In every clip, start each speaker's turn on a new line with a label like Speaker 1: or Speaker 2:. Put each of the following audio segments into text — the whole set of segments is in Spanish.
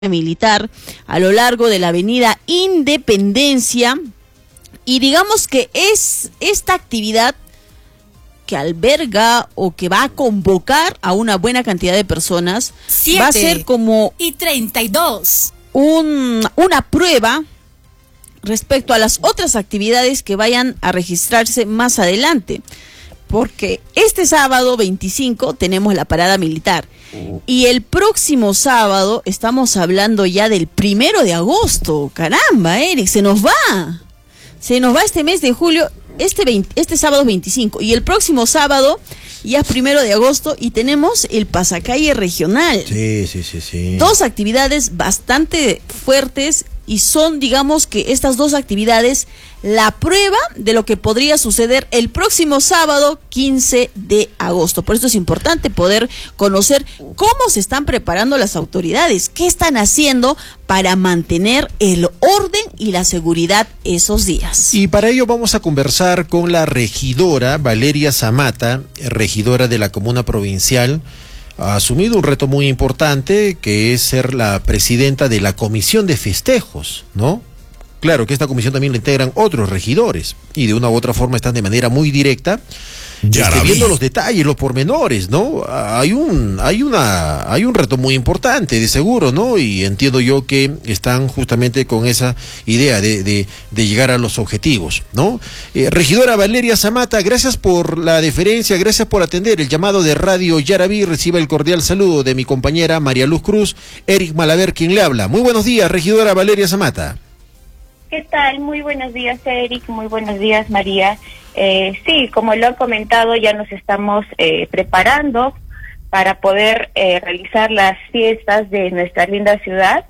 Speaker 1: militar a lo largo de la avenida Independencia, y digamos que es esta actividad que alberga o que va a convocar a una buena cantidad de personas.
Speaker 2: 7
Speaker 1: va a ser como
Speaker 2: y 32
Speaker 1: una prueba respecto a las otras actividades que vayan a registrarse más adelante, porque este sábado 25 tenemos la parada militar y el próximo sábado estamos hablando ya del 1 de agosto. Caramba, Eric, se nos va este mes de julio, este sábado 25, y el próximo sábado ya es 1 de agosto y tenemos el pasacalle regional.
Speaker 3: Sí.
Speaker 1: Dos actividades bastante fuertes, y son, digamos, que estas dos actividades la prueba de lo que podría suceder el próximo sábado 15 de agosto. Por eso es importante poder conocer cómo se están preparando las autoridades, qué están haciendo para mantener el orden y la seguridad esos días.
Speaker 3: Y para ello vamos a conversar con la regidora Valeria Zamata, regidora de la Comuna Provincial. Ha asumido un reto muy importante, que es ser la presidenta de la Comisión de Festejos, ¿no? Claro que esta comisión también la integran otros regidores, y de una u otra forma están de manera muy directa viendo los detalles, los pormenores, ¿no? Hay un reto muy importante, de seguro, ¿no? Y entiendo yo que están justamente con esa idea de llegar a los objetivos, ¿no? Regidora Valeria Zamata, gracias por la deferencia, gracias por atender el llamado de Radio Yaraví. Reciba el cordial saludo de mi compañera María Luz Cruz, Eric Malaver, quien le habla. Muy buenos días, regidora Valeria Zamata.
Speaker 4: ¿Qué tal? Muy buenos días, Eric. Muy buenos días, María. Sí, como lo han comentado, ya nos estamos preparando para poder realizar las fiestas de nuestra linda ciudad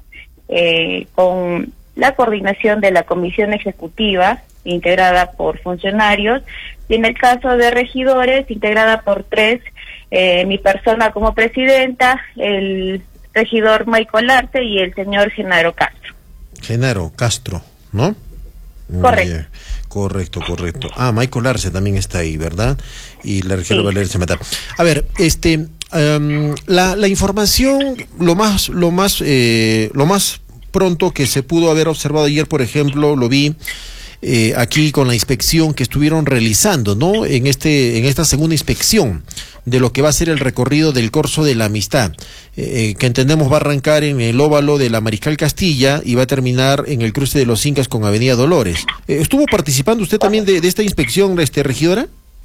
Speaker 4: con la coordinación de la Comisión Ejecutiva, integrada por funcionarios, y en el caso de regidores, integrada por 3, mi persona como presidenta, el regidor Michael Arce y el señor Genaro Castro.
Speaker 3: Genaro Castro, ¿no?
Speaker 4: Correcto.
Speaker 3: Correcto. Michael Arce también está ahí, ¿verdad? Y la regidora Valeria Zamata. A ver, la información, lo más pronto que se pudo haber observado ayer, por ejemplo, lo vi aquí con la inspección que estuvieron realizando, ¿no? En esta segunda inspección de lo que va a ser el recorrido del Corso de la Amistad, que entendemos va a arrancar en el óvalo de la Mariscal Castilla y va a terminar en el cruce de los Incas con Avenida Dolores. ¿Estuvo participando usted también de esta inspección, regidora?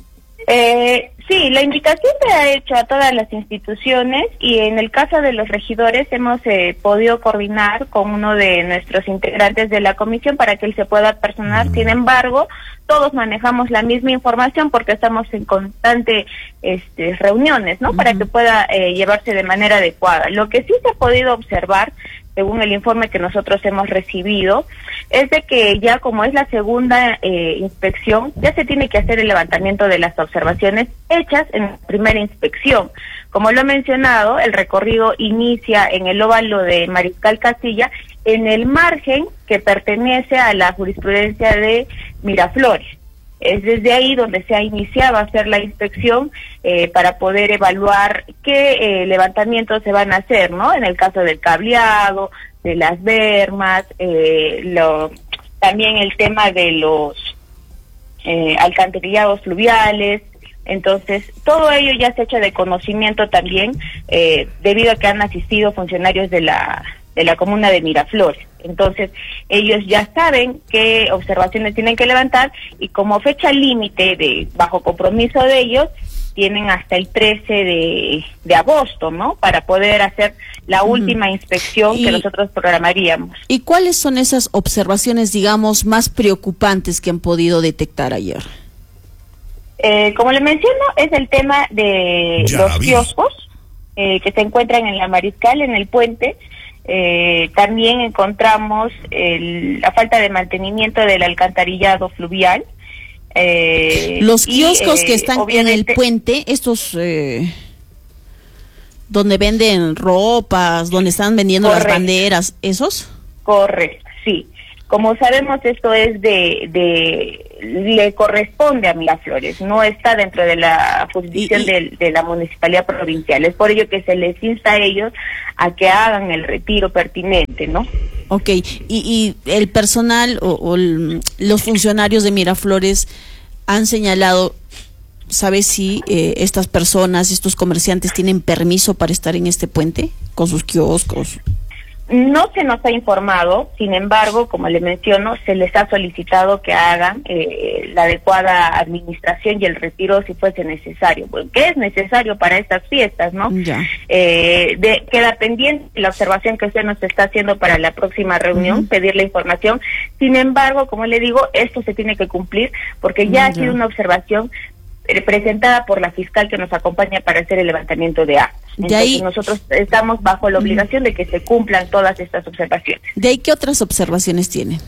Speaker 4: Sí, la invitación se ha hecho a todas las instituciones, y en el caso de los regidores hemos podido coordinar con uno de nuestros integrantes de la comisión para que él se pueda personar. Sin embargo, todos manejamos la misma información porque estamos en constante reuniones, ¿no? Para que pueda llevarse de manera adecuada. Lo que sí se ha podido observar, según el informe que nosotros hemos recibido, es de que ya como es la segunda inspección, ya se tiene que hacer el levantamiento de las observaciones hechas en la primera inspección. Como lo he mencionado, el recorrido inicia en el óvalo de Mariscal Castilla, en el margen que pertenece a la jurisprudencia de Miraflores. Es desde ahí donde se ha iniciado a hacer la inspección para poder evaluar qué levantamientos se van a hacer, ¿no? En el caso del cableado, de las bermas, también el tema de los alcantarillados fluviales. Entonces, todo ello ya se ha hecho de conocimiento también, debido a que han asistido funcionarios de la comuna de Miraflores. Entonces, ellos ya saben qué observaciones tienen que levantar, y como fecha límite bajo compromiso de ellos, tienen hasta el 13 de agosto, ¿no? Para poder hacer la última inspección que nosotros programaríamos.
Speaker 1: ¿Y cuáles son esas observaciones, digamos, más preocupantes que han podido detectar ayer?
Speaker 4: Como le menciono, es el tema de los kioscos que se encuentran en la Mariscal, en el puente. También encontramos la falta de mantenimiento del alcantarillado fluvial.
Speaker 1: Los kioscos que están en el puente, estos donde venden ropas, donde están vendiendo las banderas, ¿esos?
Speaker 4: Correcto, sí. Como sabemos, esto es le corresponde a Miraflores, no está dentro de la jurisdicción de la municipalidad provincial. Es por ello que se les insta a ellos a que hagan el retiro pertinente, ¿no?
Speaker 1: Ok, y el personal los funcionarios de Miraflores han señalado, ¿sabes si estas personas, estos comerciantes tienen permiso para estar en este puente con sus kioscos?
Speaker 4: No se nos ha informado, sin embargo, como le menciono, se les ha solicitado que hagan la adecuada administración y el retiro si fuese necesario, porque es necesario para estas fiestas, ¿no?
Speaker 1: Ya.
Speaker 4: Queda pendiente la observación que usted nos está haciendo para la próxima reunión, pedir la información. Sin embargo, como le digo, esto se tiene que cumplir porque ya ha sido una observación presentada por la fiscal que nos acompaña para hacer el levantamiento de actas. Entonces nosotros estamos bajo la obligación de que se cumplan todas estas observaciones.
Speaker 1: ¿De ahí qué otras observaciones tiene?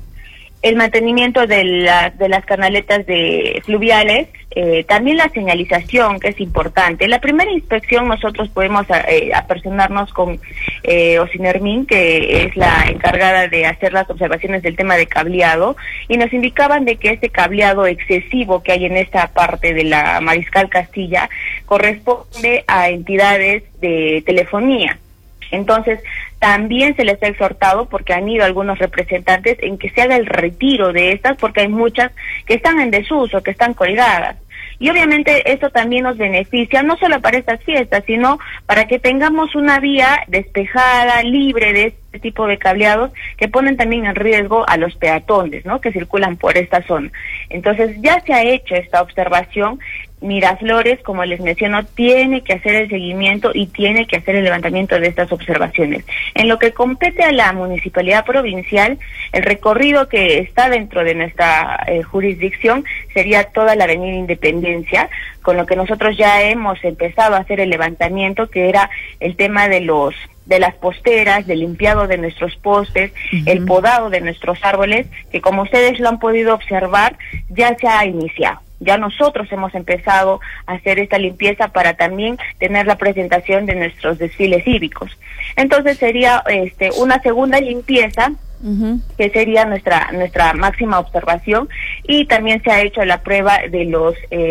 Speaker 4: El mantenimiento de las canaletas fluviales, también la señalización, que es importante. La primera inspección nosotros podemos apersonarnos con Osinermin, que es la encargada de hacer las observaciones del tema de cableado, y nos indicaban de que este cableado excesivo que hay en esta parte de la Mariscal Castilla corresponde a entidades de telefonía. Entonces, también se les ha exhortado, porque han ido algunos representantes, en que se haga el retiro de estas, porque hay muchas que están en desuso, que están colgadas. Y obviamente esto también nos beneficia, no solo para estas fiestas, sino para que tengamos una vía despejada, libre de este tipo de cableados que ponen también en riesgo a los peatones, ¿no?, que circulan por esta zona. Entonces ya se ha hecho esta observación. Miraflores, como les menciono, tiene que hacer el seguimiento y tiene que hacer el levantamiento de estas observaciones. En lo que compete a la municipalidad provincial, el recorrido que está dentro de nuestra jurisdicción sería toda la avenida Independencia, con lo que nosotros ya hemos empezado a hacer el levantamiento, que era el tema de las posteras, del limpiado de nuestros postes, el podado de nuestros árboles, que como ustedes lo han podido observar, ya se ha iniciado. Ya nosotros hemos empezado a hacer esta limpieza para también tener la presentación de nuestros desfiles cívicos. Entonces sería una segunda limpieza, que sería nuestra máxima observación, y también se ha hecho la prueba de los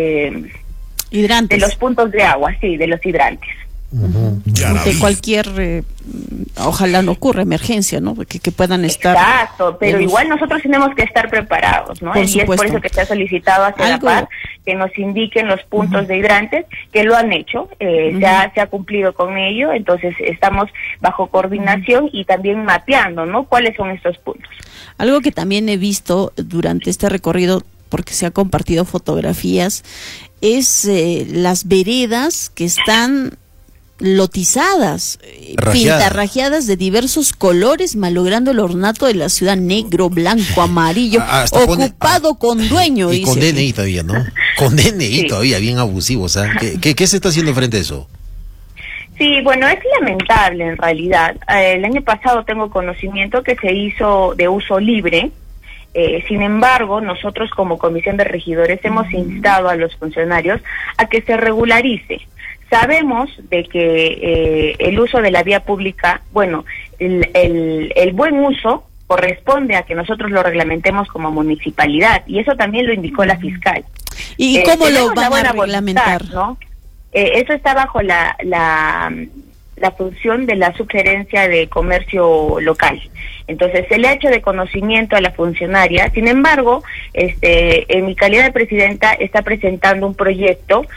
Speaker 1: hidrantes,
Speaker 4: de los puntos de agua, sí, de los hidrantes.
Speaker 1: De cualquier ojalá no ocurra emergencia, ¿no? Que puedan estar.
Speaker 4: Exacto, pero igual nosotros tenemos que estar preparados, ¿no? Y es por eso que se ha solicitado a CEDAPAR que nos indiquen los puntos de hidrantes, que lo han hecho, se ha cumplido con ello. Entonces estamos bajo coordinación y también mapeando, ¿no?, cuáles son estos puntos.
Speaker 1: Algo que también he visto durante este recorrido, porque se ha compartido fotografías, es las veredas que están lotizadas, pintarrajeadas de diversos colores, malogrando el ornato de la ciudad: negro, blanco, amarillo, ocupado con dueño.
Speaker 3: Y con DNI todavía, ¿no? Con DNI todavía, bien abusivos, ¿eh? ¿Qué se está haciendo frente a eso?
Speaker 4: Sí, bueno, es lamentable en realidad. El año pasado tengo conocimiento que se hizo de uso libre. Sin embargo, nosotros como Comisión de Regidores hemos instado a los funcionarios a que se regularice. Sabemos de que el uso de la vía pública, bueno, el buen uso corresponde a que nosotros lo reglamentemos como municipalidad, y eso también lo indicó la fiscal.
Speaker 1: ¿Y cómo lo van a reglamentar?
Speaker 4: Voluntad, ¿no? Eso está bajo la función de la Subgerencia de Comercio Local. Entonces se le ha hecho de conocimiento a la funcionaria. Sin embargo, en mi calidad de presidenta está presentando un proyecto.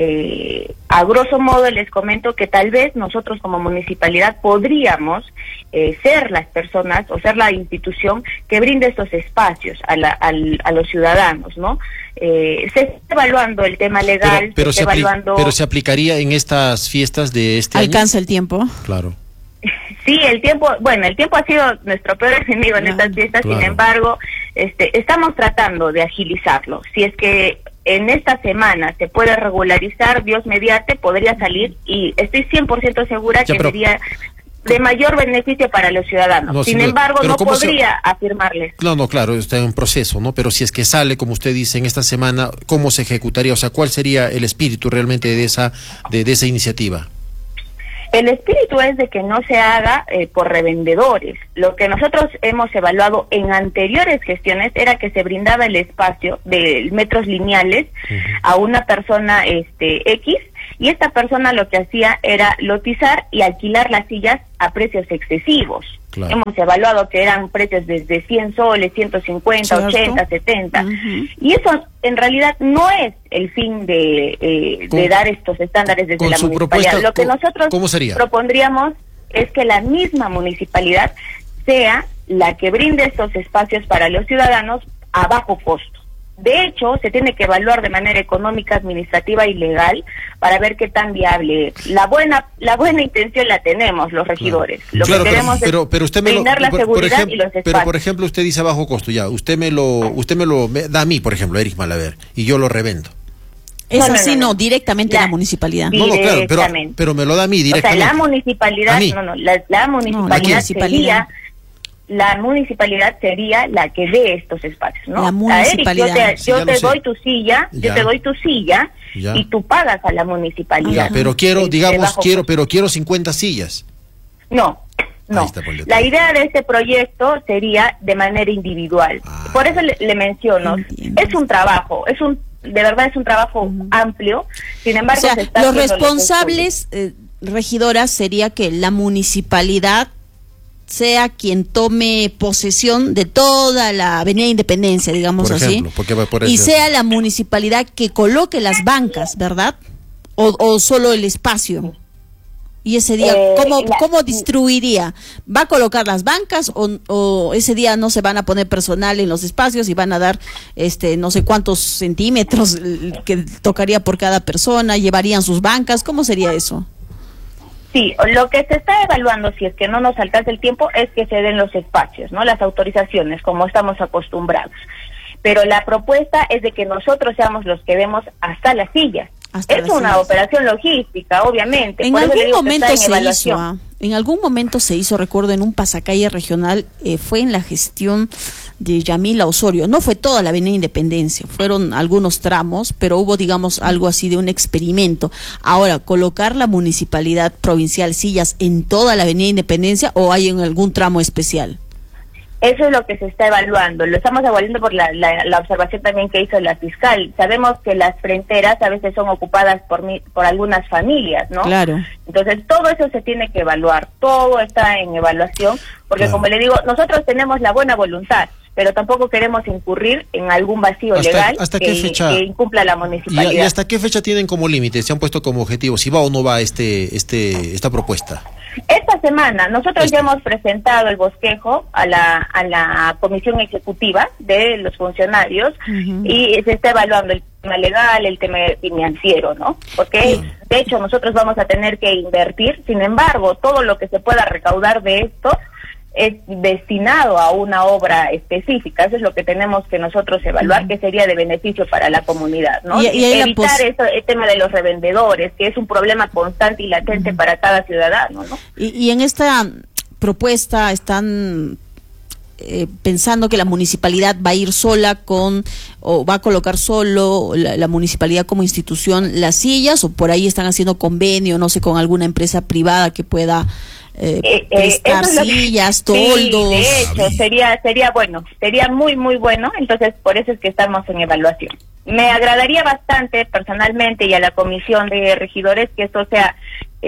Speaker 4: A grosso modo les comento que tal vez nosotros como municipalidad podríamos ser las personas o ser la institución que brinde estos espacios a los ciudadanos, ¿no? Se está evaluando el tema legal,
Speaker 3: pero
Speaker 4: se
Speaker 3: aplicaría en estas fiestas de este año.
Speaker 1: ¿Alcanza el tiempo?
Speaker 3: Claro.
Speaker 4: Sí, el tiempo ha sido nuestro peor enemigo en estas fiestas. Sin embargo, estamos tratando de agilizarlo. Si es que en esta semana se puede regularizar, Dios mediante, podría salir, y estoy 100% segura que sería de mayor beneficio para los ciudadanos. Sin embargo, no podría afirmarles.
Speaker 3: No, claro, está en proceso, ¿no? Pero si es que sale, como usted dice, en esta semana, ¿cómo se ejecutaría? O sea, ¿cuál sería el espíritu realmente de esa iniciativa?
Speaker 4: El espíritu es de que no se haga por revendedores. Lo que nosotros hemos evaluado en anteriores gestiones era que se brindaba el espacio de metros lineales a una persona X, y esta persona lo que hacía era lotizar y alquilar las sillas a precios excesivos. Claro. Hemos evaluado que eran precios desde 100 soles, 150, ¿cierto? 80, 70. Y eso en realidad no es el fin de dar estos estándares desde la municipalidad. Lo que nosotros propondríamos es que la misma municipalidad sea la que brinde estos espacios para los ciudadanos a bajo costo. De hecho, se tiene que evaluar de manera económica, administrativa y legal para ver qué tan viable es. La buena intención la tenemos los regidores. Lo que queremos es brindar la seguridad y los espacios.
Speaker 3: Pero, por ejemplo, usted dice bajo costo, ya, usted me lo da a mí, por ejemplo, Eric Malaver, y yo lo revendo.
Speaker 1: Es así, no, directamente la municipalidad.
Speaker 3: No, claro, pero me lo da a mí directamente.
Speaker 4: O sea, la municipalidad, la municipalidad la municipalidad sería la que dé estos espacios, ¿no?
Speaker 1: La municipalidad.
Speaker 4: Eric, yo te doy tu silla, y tú pagas a la municipalidad.
Speaker 3: Pero quiero 50 sillas.
Speaker 4: No. La idea de este proyecto sería de manera individual. Por eso le menciono, es un trabajo, de verdad es un trabajo amplio. Sin embargo,
Speaker 1: los responsables, regidoras, sería que la municipalidad sea quien tome posesión de toda la Avenida Independencia, digamos así, y sea la municipalidad que coloque las bancas, ¿verdad? O solo el espacio. Y ese día, ¿cómo distribuiría? ¿Va a colocar las bancas o ese día no se van a poner personal en los espacios y van a dar no sé cuántos centímetros que tocaría por cada persona? ¿Llevarían sus bancas? ¿Cómo sería eso?
Speaker 4: Sí, lo que se está evaluando, si es que no nos alcanza el tiempo, es que se den los espacios, ¿no? Las autorizaciones, como estamos acostumbrados. Pero la propuesta es de que nosotros seamos los que demos hasta las sillas. Es una operación logística, obviamente.
Speaker 1: En algún momento se hizo, recuerdo, en un pasacalle regional, fue en la gestión de Yamila Osorio. No fue toda la Avenida Independencia, fueron algunos tramos, pero hubo, digamos, algo así de un experimento. Ahora, ¿colocar la municipalidad provincial sillas en toda la Avenida Independencia o hay en algún tramo especial?
Speaker 4: Eso es lo que se está evaluando. Lo estamos evaluando por la observación también que hizo la fiscal. Sabemos que las fronteras a veces son ocupadas por algunas familias, ¿no?
Speaker 1: Claro.
Speaker 4: Entonces, todo eso se tiene que evaluar. Todo está en evaluación, porque como le digo, nosotros tenemos la buena voluntad, pero tampoco queremos incurrir en algún vacío legal que incumpla la municipalidad.
Speaker 3: ¿Y hasta qué fecha tienen como límite? ¿Se han puesto como objetivo si va o no va esta propuesta?
Speaker 4: Esta semana nosotros ya hemos presentado el bosquejo a la comisión ejecutiva de los funcionarios y se está evaluando el tema legal, el tema financiero, ¿no? Porque de hecho nosotros vamos a tener que invertir. Sin embargo, todo lo que se pueda recaudar de esto es destinado a una obra específica. Eso es lo que tenemos que nosotros evaluar, que sería de beneficio para la comunidad, ¿no? Y evitar el tema de los revendedores, que es un problema constante y latente para cada ciudadano, ¿no?
Speaker 1: Y en esta propuesta están pensando que la municipalidad va a ir sola o va a colocar solo la municipalidad como institución las sillas, o por ahí están haciendo convenio, no sé, con alguna empresa privada que pueda prestar sillas, toldos.
Speaker 4: Sí, de hecho, sería bueno, sería muy bueno. Entonces, por eso es que estamos en evaluación. Me agradaría bastante personalmente y a la comisión de regidores que esto sea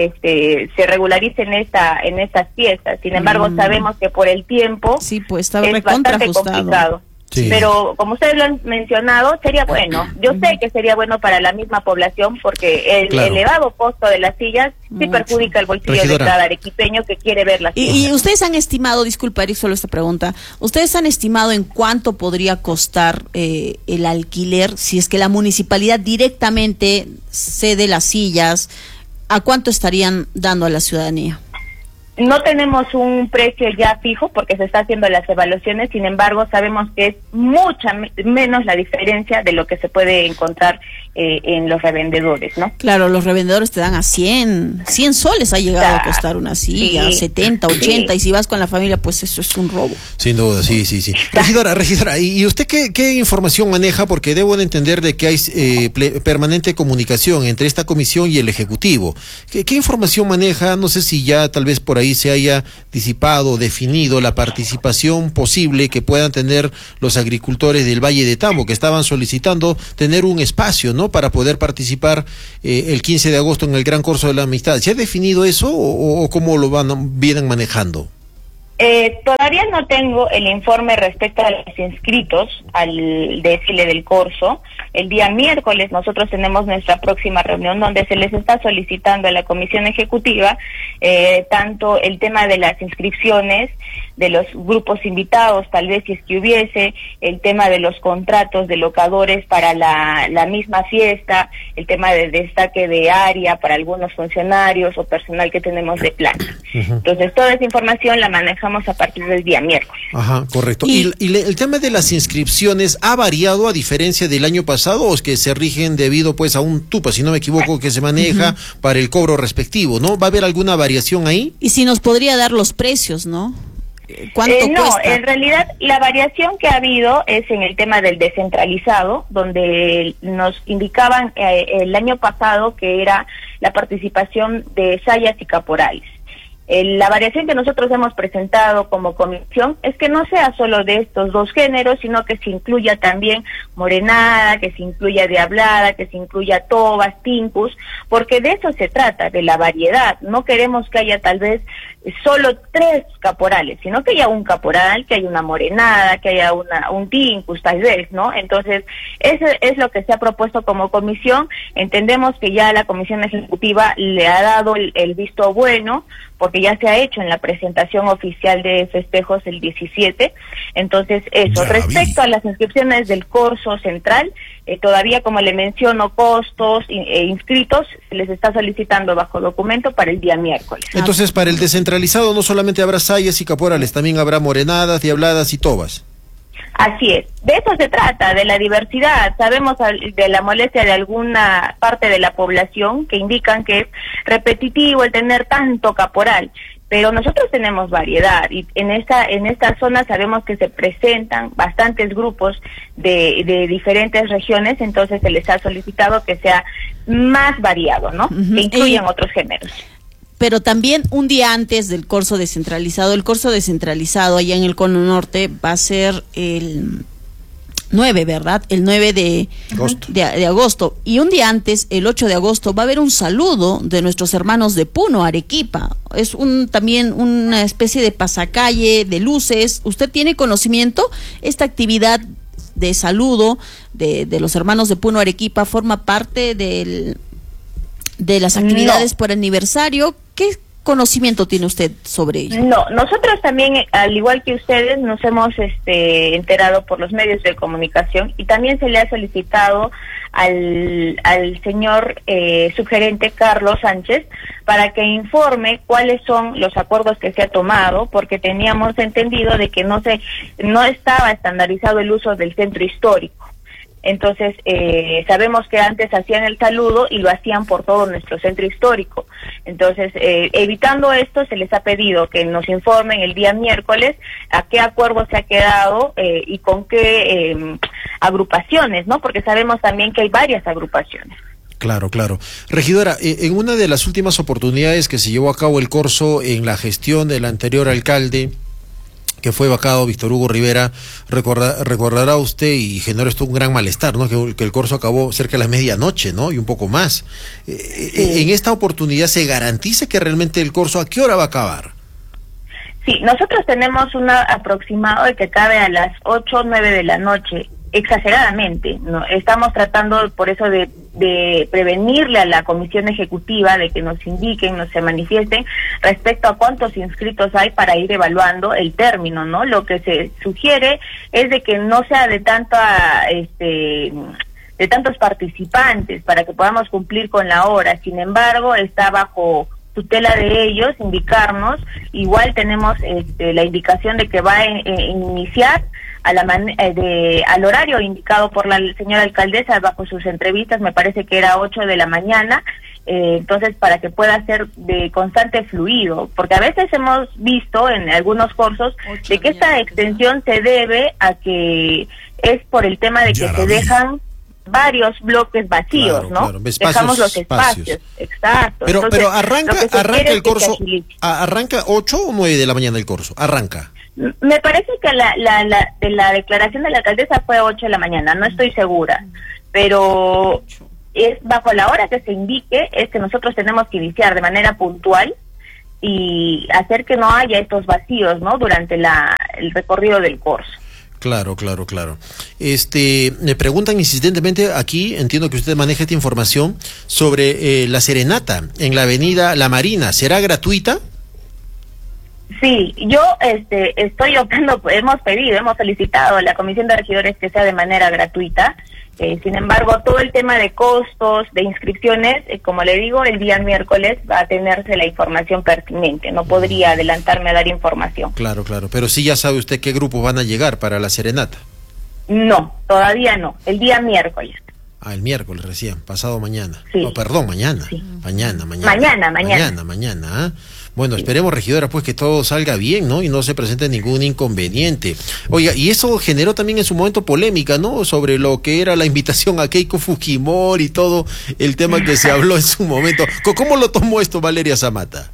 Speaker 4: se regularice en estas fiestas. Sin embargo, sabemos que por el tiempo
Speaker 1: pues está
Speaker 4: es bastante complicado.
Speaker 3: Sí.
Speaker 4: Pero como ustedes lo han mencionado, sería bueno. Yo sé que sería bueno para la misma población, porque el elevado costo de las sillas sí perjudica el bolsillo de cada arequipeño que quiere ver las sillas.
Speaker 1: Y ustedes han estimado, disculpa Eric, solo esta pregunta, ¿ustedes han estimado en cuánto podría costar el alquiler si es que la municipalidad directamente cede las sillas? ¿A cuánto estarían dando a la ciudadanía?
Speaker 4: No tenemos un precio ya fijo porque se está haciendo las evaluaciones. Sin embargo, sabemos que es mucha menos la diferencia de lo que se puede encontrar en los revendedores, ¿no?
Speaker 1: Claro, los revendedores te dan a 100 soles ha llegado a costar una silla, 70, 80, y si vas con la familia, pues eso es un robo.
Speaker 3: Sin duda, sí. Regidora, ¿y usted qué información maneja? Porque debo de entender de que hay permanente comunicación entre esta comisión y el Ejecutivo. ¿Qué información maneja? No sé si ya tal vez por ahí se haya disipado, definido la participación posible que puedan tener los agricultores del Valle de Tambo, que estaban solicitando tener un espacio, ¿no?, para poder participar el 15 de agosto en el Gran Corso de la Amistad. ¿Se ha definido eso o cómo lo vienen manejando?
Speaker 4: Todavía no tengo el informe respecto a los inscritos al desfile del Corso. El día miércoles nosotros tenemos nuestra próxima reunión donde se les está solicitando a la Comisión Ejecutiva tanto el tema de las inscripciones, de los grupos invitados, tal vez si es que hubiese, el tema de los contratos de locadores para la misma fiesta, el tema de destaque de área para algunos funcionarios o personal que tenemos de plaza. Entonces toda esa información la manejamos a partir del día miércoles.
Speaker 3: Ajá, correcto. ¿Y el tema de las inscripciones ha variado a diferencia del año pasado o es que se rigen debido pues a un TUPA, si no me equivoco, que se maneja para el cobro respectivo, ¿no? ¿Va a haber alguna variación ahí?
Speaker 1: Y si nos podría dar los precios, ¿no? ¿Cuánto cuesta?
Speaker 4: En realidad la variación que ha habido es en el tema del descentralizado, donde nos indicaban el año pasado que era la participación de sayas y caporales. La variación que nosotros hemos presentado como comisión es que no sea solo de estos dos géneros, sino que se incluya también morenada, que se incluya diablada, que se incluya tobas, tincus, porque de eso se trata, de la variedad. No queremos que haya tal vez solo 3 caporales, sino que haya un caporal, que haya una morenada, que haya un tincus tal vez, ¿no? Entonces, eso es lo que se ha propuesto como comisión. Entendemos que ya la Comisión Ejecutiva le ha dado el visto bueno, porque ya se ha hecho en la presentación oficial de festejos el 17. Entonces, eso. Respecto a las inscripciones del Corso Central, todavía, como le menciono, costos e inscritos, se les está solicitando bajo documento para el día miércoles.
Speaker 3: Entonces, para el descentralizado no solamente habrá sayas y caporales, también habrá morenadas, diabladas y tobas.
Speaker 4: Así es, de eso se trata, de la diversidad. Sabemos de la molestia de alguna parte de la población que indican que es repetitivo el tener tanto caporal, pero nosotros tenemos variedad y en esta zona sabemos que se presentan bastantes grupos de diferentes regiones, entonces se les ha solicitado que sea más variado, ¿no? Que incluyan otros géneros.
Speaker 1: Pero también un día antes del Corso descentralizado, el Corso descentralizado allá en el Cono Norte va a ser el 9, ¿verdad? El 9 de agosto. Y un día antes, el 8 de agosto, va a haber un saludo de nuestros hermanos de Puno, Arequipa. Es también una especie de pasacalle, de luces. ¿Usted tiene conocimiento? Esta actividad de saludo de los hermanos de Puno, Arequipa, forma parte de las actividades por aniversario. ¿Qué conocimiento tiene usted sobre ello?
Speaker 4: No, nosotros también, al igual que ustedes, nos hemos enterado por los medios de comunicación y también se le ha solicitado al señor subgerente Carlos Sánchez para que informe cuáles son los acuerdos que se ha tomado, porque teníamos entendido de que no estaba estandarizado el uso del centro histórico. Entonces, sabemos que antes hacían el saludo y lo hacían por todo nuestro centro histórico. Entonces, evitando esto, se les ha pedido que nos informen el día miércoles a qué acuerdo se ha quedado y con qué agrupaciones, ¿no? Porque sabemos también que hay varias agrupaciones.
Speaker 3: Claro. Regidora, en una de las últimas oportunidades que se llevó a cabo el Corso en la gestión del anterior alcalde, que fue vacado, Víctor Hugo Rivera, recordará usted, y generó esto un gran malestar, ¿no? Que el Corso acabó cerca de la medianoche, ¿no? Y un poco más. En esta oportunidad, ¿se garantiza que realmente el Corso a qué hora va a acabar?
Speaker 4: Sí, nosotros tenemos un aproximado de que acabe a las 8 o 9 de la noche, exageradamente, ¿no? Estamos tratando por eso de prevenirle a la Comisión Ejecutiva de que nos indiquen, nos se manifiesten respecto a cuántos inscritos hay para ir evaluando el término, ¿no? Lo que se sugiere es de que no sea de tantos participantes para que podamos cumplir con la hora. Sin embargo, está bajo tutela de ellos, indicarnos. Igual tenemos la indicación de que va a iniciar al horario indicado por la señora alcaldesa bajo sus entrevistas, me parece que era 8 de la mañana, entonces para que pueda ser de constante fluido, porque a veces hemos visto en algunos cursos de que esta extensión se debe a que es por el tema de que se dejan varios bloques vacíos,
Speaker 3: claro,
Speaker 4: ¿no?
Speaker 3: Claro.
Speaker 4: Dejamos los espacios. Exacto.
Speaker 3: Pero,
Speaker 4: entonces,
Speaker 3: pero arranca el curso, ¿arranca 8 o 9 de la mañana el curso? Arranca.
Speaker 4: Me parece que la declaración de la alcaldesa fue 8 de la mañana, no estoy segura, pero es bajo la hora que se indique, es que nosotros tenemos que iniciar de manera puntual y hacer que no haya estos vacíos, ¿no? Durante el recorrido del curso.
Speaker 3: Claro. Me preguntan insistentemente aquí, entiendo que usted maneja esta información, sobre la serenata en la avenida La Marina. ¿Será gratuita?
Speaker 4: Sí, yo estoy optando, hemos solicitado a la Comisión de Regidores que sea de manera gratuita. Sin embargo, todo el tema de costos, de inscripciones, como le digo, el día miércoles va a tenerse la información pertinente. No podría adelantarme a dar información.
Speaker 3: Claro. Pero sí ya sabe usted qué grupos van a llegar para la serenata.
Speaker 4: No, todavía no. El día miércoles.
Speaker 3: El miércoles recién, pasado mañana.
Speaker 4: Sí.
Speaker 3: No, perdón, mañana.
Speaker 4: Sí.
Speaker 3: Mañana.
Speaker 4: Mañana.
Speaker 3: ¿Ah? Bueno, sí. Esperemos, regidora, pues que todo salga bien, ¿no? Y no se presente ningún inconveniente. Oiga, y eso generó también en su momento polémica, ¿no? Sobre lo que era la invitación a Keiko Fujimori y todo el tema que se habló en su momento. ¿Cómo lo tomó esto Valeria Zamata?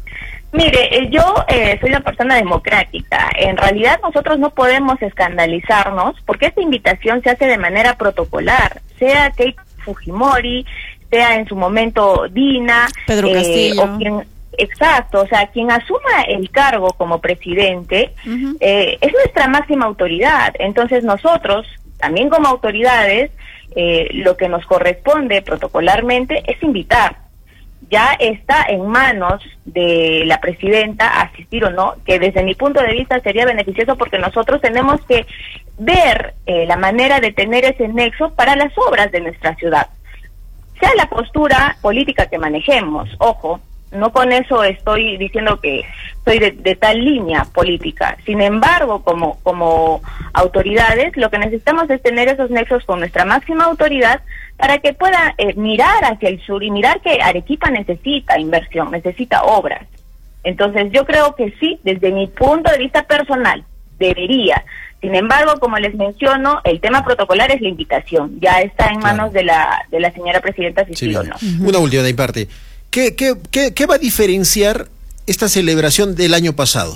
Speaker 4: Mire, yo soy una persona democrática. En realidad nosotros no podemos escandalizarnos porque esta invitación se hace de manera protocolar, sea Keiko Fujimori, sea en su momento Dina,
Speaker 1: Pedro Castillo.
Speaker 4: O quien... Exacto, o sea, quien asuma el cargo como presidente es nuestra máxima autoridad. Entonces nosotros, también como autoridades, lo que nos corresponde protocolarmente es invitar. Ya está en manos de la presidenta asistir o no, que desde mi punto de vista sería beneficioso porque nosotros tenemos que ver la manera de tener ese nexo para las obras de nuestra ciudad. Sea la postura política que manejemos, ojo, no con eso estoy diciendo que soy de tal línea política. Sin embargo, como autoridades, lo que necesitamos es tener esos nexos con nuestra máxima autoridad para que pueda mirar hacia el sur y mirar que Arequipa necesita inversión, necesita obras. Entonces, yo creo que sí, desde mi punto de vista personal, debería. Sin embargo, como les menciono, el tema protocolar es la invitación. Ya está en manos de la señora presidenta si sí o no.
Speaker 3: Una última de mi parte. ¿Qué va a diferenciar esta celebración del año pasado?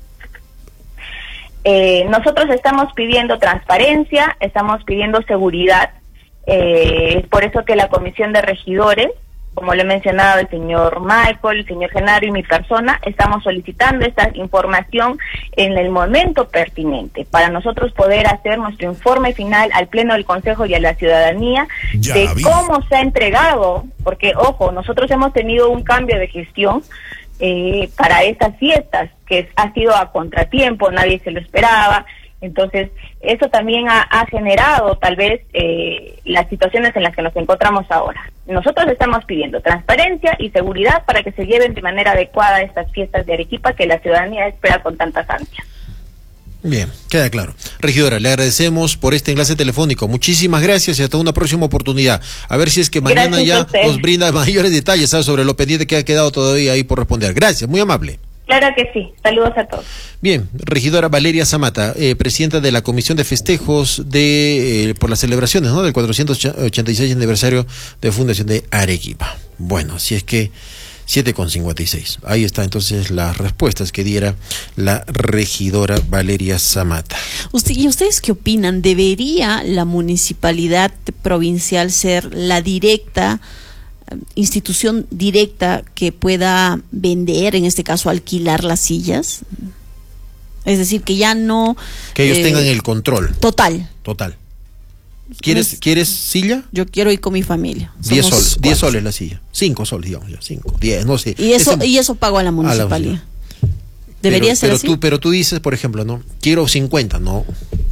Speaker 4: Nosotros estamos pidiendo transparencia, estamos pidiendo seguridad. Es por eso que la Comisión de Regidores, como lo he mencionado el señor Michael, el señor Genaro y mi persona, estamos solicitando esta información en el momento pertinente para nosotros poder hacer nuestro informe final al Pleno del Consejo y a la ciudadanía de cómo se ha entregado, porque, ojo, nosotros hemos tenido un cambio de gestión para estas fiestas, que ha sido a contratiempo, nadie se lo esperaba. Entonces, eso también ha generado tal vez las situaciones en las que nos encontramos ahora. Nosotros estamos pidiendo transparencia y seguridad para que se lleven de manera adecuada estas fiestas de Arequipa que la ciudadanía espera con tantas ansias.
Speaker 3: Bien, queda claro. Regidora, le agradecemos por este enlace telefónico. Muchísimas gracias y hasta una próxima oportunidad. A ver si es que mañana ya nos brinda mayores detalles, ¿sabes?, sobre lo pendiente que ha quedado todavía ahí por responder. Gracias, muy amable.
Speaker 4: Claro que sí. Saludos a todos.
Speaker 3: Bien, regidora Valeria Zamata, presidenta de la Comisión de Festejos por las celebraciones, ¿no?, del 486 aniversario de Fundación de Arequipa. Bueno, así es que 7:56. Ahí está entonces las respuestas que diera la regidora Valeria Zamata.
Speaker 1: ¿Y ustedes qué opinan? ¿Debería la municipalidad provincial ser la institución directa que pueda vender, en este caso alquilar las sillas? Es decir, que ya no...
Speaker 3: Que ellos tengan el control.
Speaker 1: Total.
Speaker 3: ¿Quieres silla?
Speaker 1: Yo quiero ir con mi familia.
Speaker 3: 10 soles la silla. 5 soles, digamos ya. 5, 10, no sé.
Speaker 1: Y eso pago a la municipalidad. Debería ser así.
Speaker 3: Pero tú dices, por ejemplo, ¿no? Quiero 50, no.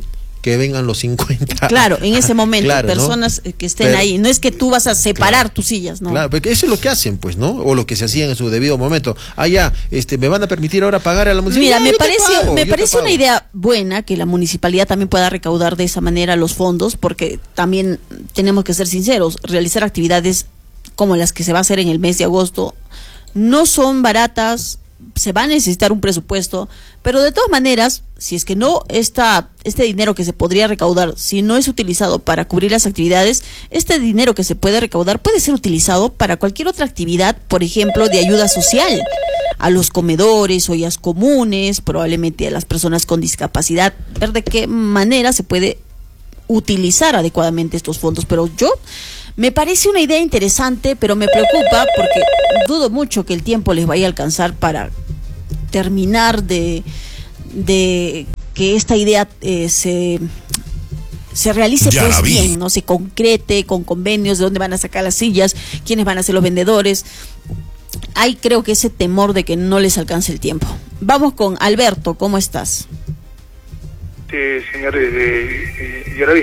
Speaker 3: que vengan los 50.
Speaker 1: Claro, en ese momento,
Speaker 3: claro,
Speaker 1: personas que estén ahí. No es que tú vas a separar tus sillas, ¿no?
Speaker 3: Claro, porque eso es lo que hacen, pues, ¿no? O lo que se hacía en su debido momento. ¿Me van a permitir ahora pagar a la municipalidad?
Speaker 1: Mira, me parece una idea buena que la municipalidad también pueda recaudar de esa manera los fondos, porque también tenemos que ser sinceros, realizar actividades como las que se va a hacer en el mes de agosto no son baratas, se va a necesitar un presupuesto, pero de todas maneras, si es que no este dinero que se podría recaudar, si no es utilizado para cubrir las actividades, este dinero que se puede recaudar puede ser utilizado para cualquier otra actividad, por ejemplo, de ayuda social, a los comedores, ollas comunes, probablemente a las personas con discapacidad, ver de qué manera se puede utilizar adecuadamente estos fondos. Pero me parece una idea interesante, pero me preocupa porque dudo mucho que el tiempo les vaya a alcanzar para terminar de que esta idea se realice pues bien, ¿no? Se concrete con convenios de dónde van a sacar las sillas, quiénes van a ser los vendedores. Hay creo que ese temor de que no les alcance el tiempo. Vamos con Alberto, ¿cómo estás?
Speaker 2: Sí, señores, Yaraví.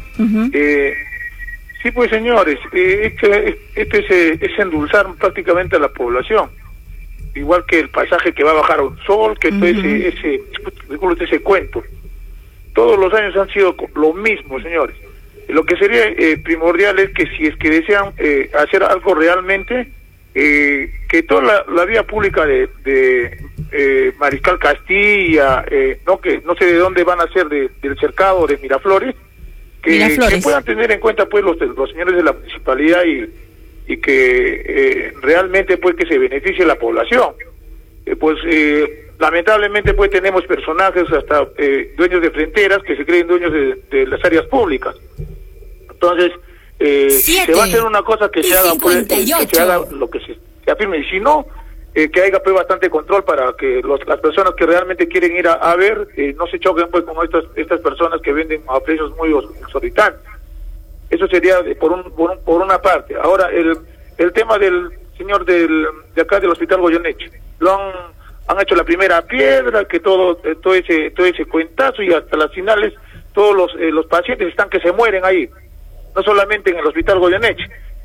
Speaker 2: Sí, pues señores, esto es endulzar prácticamente a la población, igual que el pasaje que va a bajar a un sol, que todo ese cuento. Todos los años han sido lo mismo, señores. Lo que sería primordial es que si es que desean hacer algo realmente, que toda la vía pública de Mariscal Castilla, que no sé de dónde van a ser, del cercado de Miraflores, que puedan tener en cuenta pues los señores de la municipalidad y que realmente pues que se beneficie la población. Lamentablemente pues tenemos personajes hasta dueños de fronteras que se creen dueños de las áreas públicas. Entonces si se va a hacer una cosa que se haga pues, que se haga lo que se afirme, y si no que haya pues bastante control para que las personas que realmente quieren ir a ver no se choquen pues con estas personas que venden a precios muy exorbitantes. Eso sería por una parte. Ahora el tema del señor de acá del Hospital Goyeneche, han hecho la primera piedra, que todo ese cuentazo, y hasta las finales todos los pacientes están que se mueren ahí, no solamente en el Hospital Goyeneche.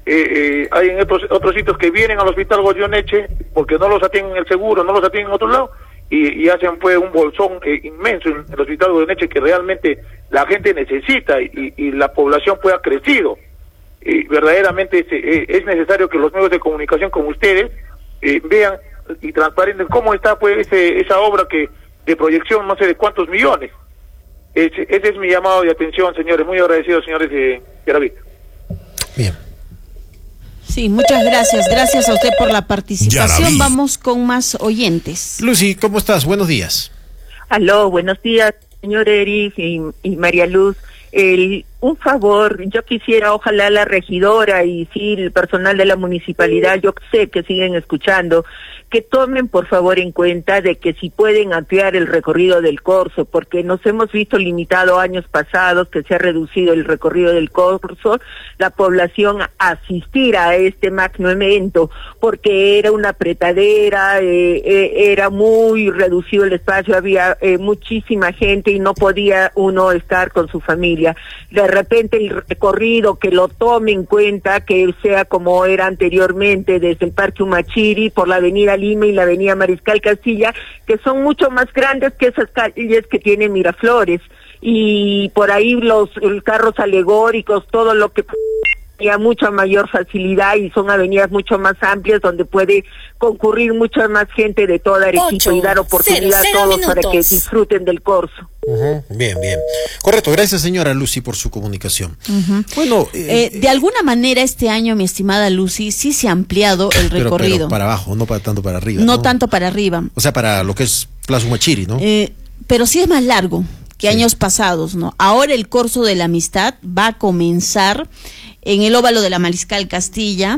Speaker 2: Hay en otros sitios que vienen al Hospital Goyeneche porque no los atienden en el seguro, no los atienden en otro lado, y hacen pues un bolsón inmenso en el Hospital Goyeneche que realmente la gente necesita y la población pues ha crecido. Verdaderamente es necesario que los medios de comunicación como ustedes vean y transparenten cómo está pues esa obra de proyección no sé de cuántos millones. Ese es mi llamado de atención, señores. Muy agradecidos, señores de Yaraví.
Speaker 3: Bien.
Speaker 1: Sí, muchas gracias. Gracias a usted por la participación. Vamos con más oyentes.
Speaker 3: Lucy, ¿cómo estás? Buenos días.
Speaker 5: Aló, buenos días, señor Eric y María Luz. Un favor, yo quisiera, ojalá la regidora y sí, el personal de la municipalidad, yo sé que siguen escuchando, que tomen por favor en cuenta de que si pueden ampliar el recorrido del Corso, porque nos hemos visto limitado años pasados, que se ha reducido el recorrido del Corso, la población a asistir a este magno evento, porque era una apretadera, era muy reducido el espacio, había muchísima gente y no podía uno estar con su familia. De repente el recorrido que lo tome en cuenta, que sea como era anteriormente desde el Parque Humachiri por la Avenida Lima y la Avenida Mariscal Castilla, que son mucho más grandes que esas calles que tiene Miraflores, y por ahí los carros alegóricos, todo lo que a mucha mayor facilidad, y son avenidas mucho más amplias donde puede concurrir mucha más gente de toda Arequipa y dar oportunidad a todos para que disfruten del Corso.
Speaker 3: Bien. Correcto, gracias señora Lucy por su comunicación. Bueno,
Speaker 1: de alguna manera este año, mi estimada Lucy, sí se ha ampliado el recorrido.
Speaker 3: Pero para abajo, no tanto para arriba.
Speaker 1: No tanto para arriba.
Speaker 3: O sea, para lo que es Plaza Humachiri, ¿no?
Speaker 1: Pero sí es más largo que años pasados, ¿no? Ahora el Corso de la Amistad va a comenzar en el óvalo de la Mariscal Castilla.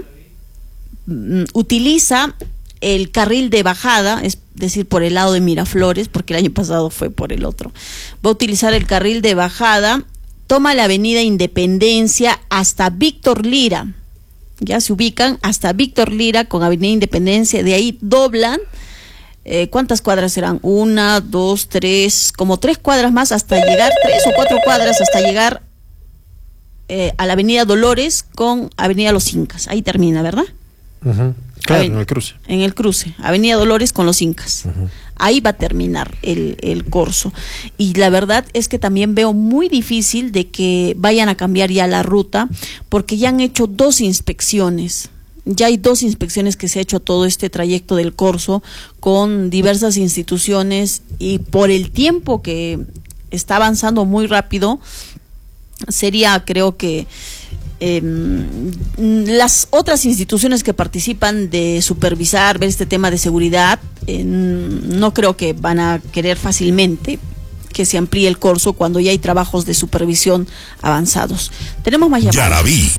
Speaker 1: Utiliza el carril de bajada, es decir, por el lado de Miraflores, porque el año pasado fue por el otro. Va a utilizar el carril de bajada, toma la avenida Independencia hasta Víctor Lira. Ya se ubican hasta Víctor Lira con avenida Independencia, de ahí doblan ¿cuántas cuadras serán? 1, 2, 3, como 3 cuadras más hasta llegar, 3 o 4 cuadras hasta llegar a la avenida Dolores con avenida Los Incas. Ahí termina, ¿verdad?
Speaker 3: Claro, en el cruce.
Speaker 1: En el cruce, avenida Dolores con Los Incas. Ahí va a terminar el corso. Y la verdad es que también veo muy difícil de que vayan a cambiar ya la ruta, porque ya han hecho 2 inspecciones. Ya hay 2 inspecciones que se ha hecho todo este trayecto del corso con diversas instituciones, y por el tiempo que está avanzando muy rápido, sería, creo que las otras instituciones que participan de supervisar, ver este tema de seguridad, no creo que van a querer fácilmente que se amplíe el corso cuando ya hay trabajos de supervisión avanzados. Tenemos más llamadas.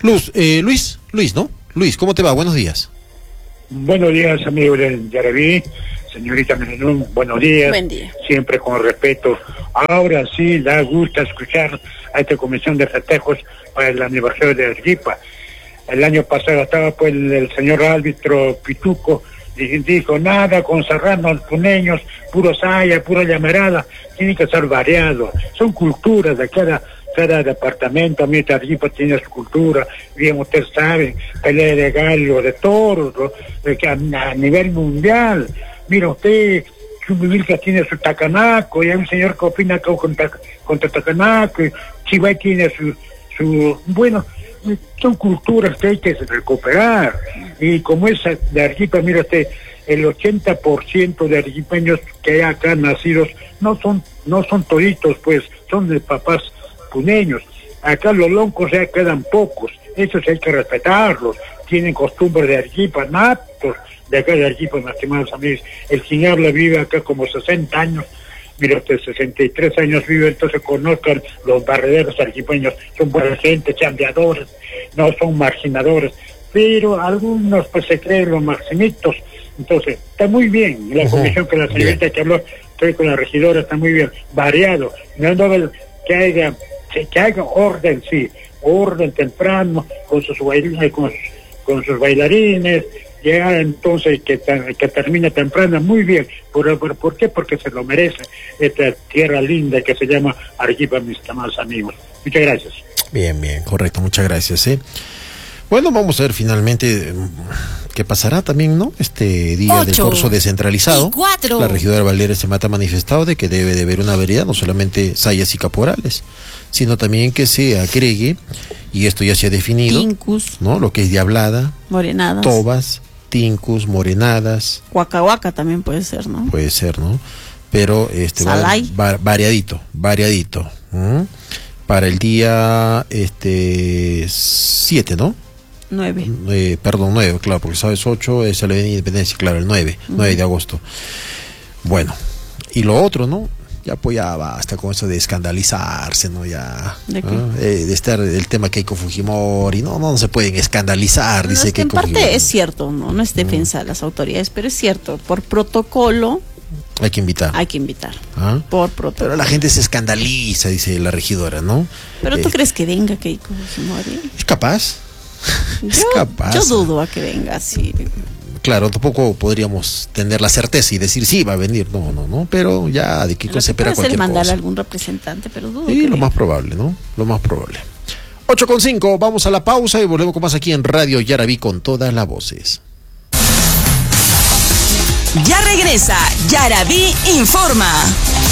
Speaker 3: Luis, ¿no? Luis, ¿cómo te va? Buenos días.
Speaker 6: Buenos días, amigo de Yaraví. Señorita Menelún, buenos días.
Speaker 1: Buen día.
Speaker 6: Siempre con respeto. Ahora sí da gusto escuchar a esta comisión de festejos para el aniversario de Arequipa. El año pasado estaba pues el señor árbitro Pituco, dijo nada con serranos puneños, puro saya, pura llamarada, tiene que ser variado. Son culturas de cada departamento. A mí Arequipa tiene su cultura, bien ustedes saben, pelea de gallo, de toros, ¿no? A nivel mundial. Mira usted, Chumbivilca tiene su tacanaco, y hay un señor que opina contra tacanaco, y Chivay tiene su bueno, son culturas que hay que recuperar. Y como es de Arequipa, mira usted, el 80% de arequipeños que hay acá nacidos no son toditos, pues, son de papás puneños. Acá los loncos ya quedan pocos, esos hay que respetarlos, tienen costumbres de Arequipa, natos de acá de Arequipa, mis estimados amigos. El quien habla vive acá como 60 años, mira usted, 63 años vive, entonces conozcan los barrederos arequipeños, son buena gente, chambeadores, no son marginadores, pero algunos pues se creen los maximitos. Entonces, está muy bien la comisión que la señorita que habló, estoy con la regidora, está muy bien, variado, no que haya orden, sí, orden temprano, con sus bailarines, ya entonces que termine temprano, muy bien. ¿Por qué? Porque se lo merece esta tierra linda que se llama Arequipa, mis amados amigos. Muchas gracias.
Speaker 3: Bien, correcto, muchas gracias. Bueno, vamos a ver finalmente qué pasará también, ¿no? Este día del corso descentralizado. La regidora Valeria Zamata ha manifestado de que debe de haber una variedad, no solamente sayas y caporales, sino también que se agregue, y esto ya se ha definido,
Speaker 1: tincus,
Speaker 3: ¿no? Lo que es diablada,
Speaker 1: morenadas,
Speaker 3: tobas, tincus, morenadas.
Speaker 1: Huacahuaca también puede ser, ¿no?
Speaker 3: Puede ser, ¿no? Pero variadito. Para el día 7, ¿no?
Speaker 1: 9.
Speaker 3: Perdón, 9, claro, porque sabes 8 es la Independencia, claro, el 9 de agosto. Bueno, y lo otro, ¿no? Ya basta con eso de escandalizarse, ¿no? Ya,
Speaker 1: ¿de qué?
Speaker 3: De estar el tema Keiko Fujimori, no se pueden escandalizar, dice
Speaker 1: que en
Speaker 3: Keiko
Speaker 1: parte
Speaker 3: Fujimori.
Speaker 1: Es cierto, no es defensa de las autoridades, pero es cierto, por protocolo
Speaker 3: hay que invitar. ¿Ah?
Speaker 1: Por protocolo.
Speaker 3: Pero la gente se escandaliza, dice la regidora, ¿no?
Speaker 1: Pero ¿tú crees que venga Keiko Fujimori?
Speaker 3: Es capaz.
Speaker 1: Yo dudo a que venga así.
Speaker 3: Claro, tampoco podríamos tener la certeza y decir sí va a venir, no, pero ya de Keiko se espera cualquier cosa.
Speaker 1: Mandar a algún representante, pero dudo.
Speaker 3: Sí, lo más probable, ¿no? Lo más probable. 8:05, vamos a la pausa y volvemos con más aquí en Radio Yaraví con todas las voces.
Speaker 7: Ya regresa Yaraví Informa.